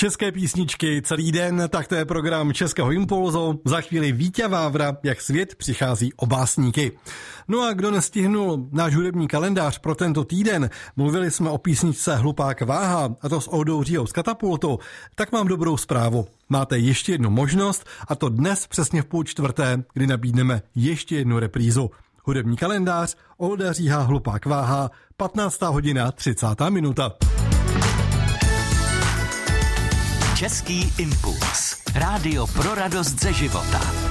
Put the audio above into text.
České písničky celý den, tak to je program Českého impulzu. Za chvíli Víťa Vávra, jak svět přichází o básníky. No a kdo nestihnul náš hudební kalendář pro tento týden, mluvili jsme o písničce Hlupák váha, a to s Oldou Říhou z Katapultu, tak mám dobrou zprávu. Máte ještě jednu možnost, a to dnes přesně v 3:30, kdy nabídneme ještě jednu reprízu. Hudební kalendář, Olda Říha, Hlupák váha, 15:30. Český impuls. Rádio pro radost ze života.